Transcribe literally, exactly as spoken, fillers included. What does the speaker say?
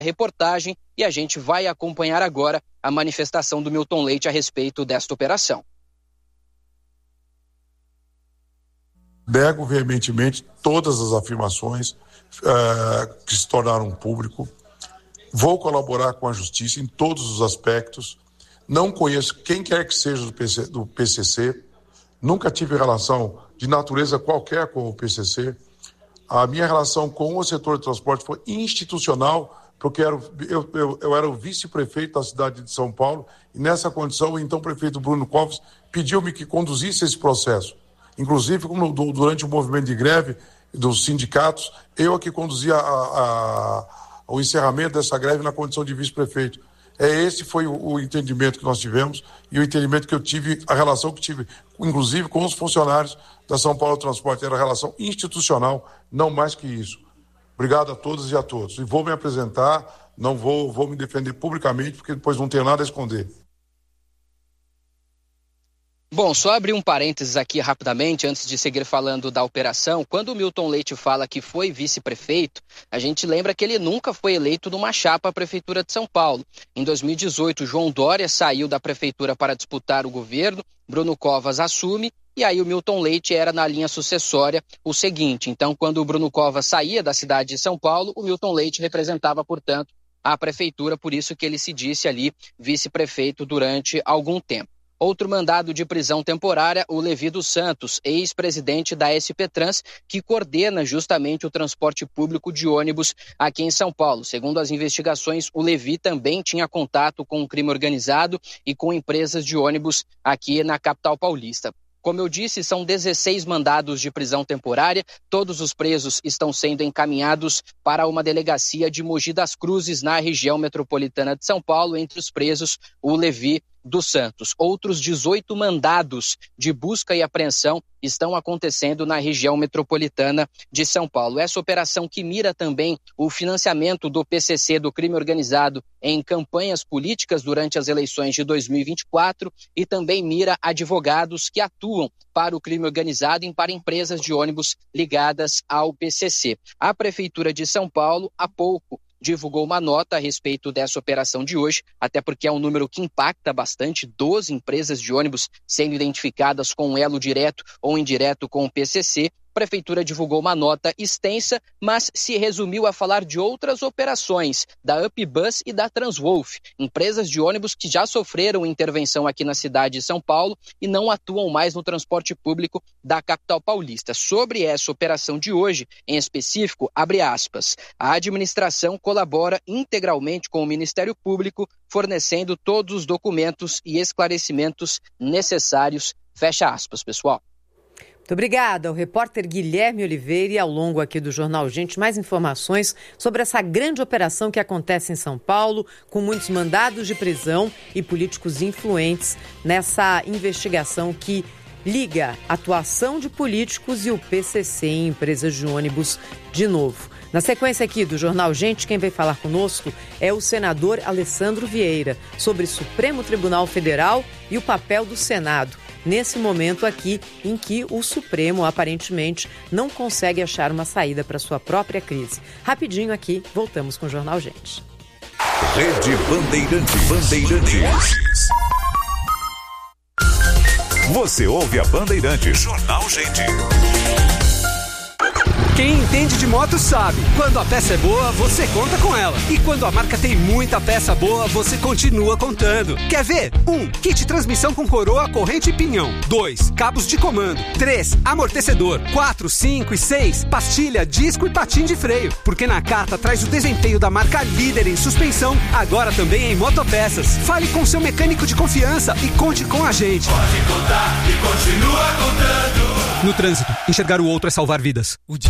reportagem e a gente vai acompanhar agora a manifestação do Milton Leite a respeito desta operação. Nego veementemente todas as afirmações uh, que se tornaram público. Vou colaborar com a justiça em todos os aspectos. Não conheço quem quer que seja do P C, do P C C. Nunca tive relação de natureza qualquer com o P C C. A minha relação com o setor de transporte foi institucional, porque eu, eu, eu, eu era o vice-prefeito da cidade de São Paulo, e nessa condição o então prefeito Bruno Covas pediu-me que conduzisse esse processo. Inclusive, como durante o movimento de greve dos sindicatos, eu aqui conduzia a, a, o encerramento dessa greve na condição de vice-prefeito. É, esse foi o, o entendimento que nós tivemos e o entendimento que eu tive, a relação que tive, inclusive com os funcionários da São Paulo Transporte, era relação institucional, não mais que isso. Obrigado a todas e a todos. E vou me apresentar, não vou, vou me defender publicamente, porque depois não tenho nada a esconder. Bom, só abrir um parênteses aqui rapidamente, antes de seguir falando da operação. Quando o Milton Leite fala que foi vice-prefeito, a gente lembra que ele nunca foi eleito numa chapa à Prefeitura de São Paulo. Em dois mil e dezoito, João Dória saiu da Prefeitura para disputar o governo, Bruno Covas assume, e aí o Milton Leite era na linha sucessória o seguinte. Então, quando o Bruno Covas saía da cidade de São Paulo, o Milton Leite representava, portanto, a Prefeitura, por isso que ele se disse ali vice-prefeito durante algum tempo. Outro mandado de prisão temporária, o Levi dos Santos, ex-presidente da S P Trans, que coordena justamente o transporte público de ônibus aqui em São Paulo. Segundo as investigações, o Levi também tinha contato com o crime organizado e com empresas de ônibus aqui na capital paulista. Como eu disse, são dezesseis mandados de prisão temporária. Todos os presos estão sendo encaminhados para uma delegacia de Mogi das Cruzes, na região metropolitana de São Paulo. Entre os presos, o Levi dos Santos. Outros dezoito mandados de busca e apreensão estão acontecendo na região metropolitana de São Paulo. Essa operação que mira também o financiamento do P C C, do crime organizado, em campanhas políticas durante as eleições de dois mil e vinte e quatro, e também mira advogados que atuam para o crime organizado e para empresas de ônibus ligadas ao P C C. A Prefeitura de São Paulo, há pouco, divulgou uma nota a respeito dessa operação de hoje, até porque é um número que impacta bastante, doze empresas de ônibus sendo identificadas com um elo direto ou indireto com o P C C. A Prefeitura divulgou uma nota extensa, mas se resumiu a falar de outras operações, da UpBus e da Transwolf, empresas de ônibus que já sofreram intervenção aqui na cidade de São Paulo e não atuam mais no transporte público da capital paulista. Sobre essa operação de hoje, em específico, abre aspas, a administração colabora integralmente com o Ministério Público, fornecendo todos os documentos e esclarecimentos necessários, fecha aspas, pessoal. Muito obrigada ao repórter Guilherme Oliveira, e ao longo aqui do Jornal Gente, mais informações sobre essa grande operação que acontece em São Paulo, com muitos mandados de prisão e políticos influentes nessa investigação que liga a atuação de políticos e o P C C em empresas de ônibus de novo. Na sequência aqui do Jornal Gente, quem vai falar conosco é o senador Alessandro Vieira, sobre Supremo Tribunal Federal e o papel do Senado, nesse momento aqui em que o Supremo aparentemente não consegue achar uma saída para sua própria crise. Rapidinho aqui, voltamos com o Jornal Gente. Rede Bandeirantes. Bandeirantes. Você ouve a Bandeirantes. Jornal Gente. Quem entende de moto sabe, quando a peça é boa, você conta com ela. E quando a marca tem muita peça boa, você continua contando. Quer ver? um. Kit transmissão com coroa, corrente e pinhão. dois. Cabos de comando. três. Amortecedor. quatro, cinco e seis. Pastilha, disco e patim de freio. Porque na carta traz o desempenho da marca líder em suspensão, agora também em motopeças. Fale com seu mecânico de confiança e conte com a gente. Pode contar e continua contando. No trânsito, enxergar o outro é salvar vidas. O dia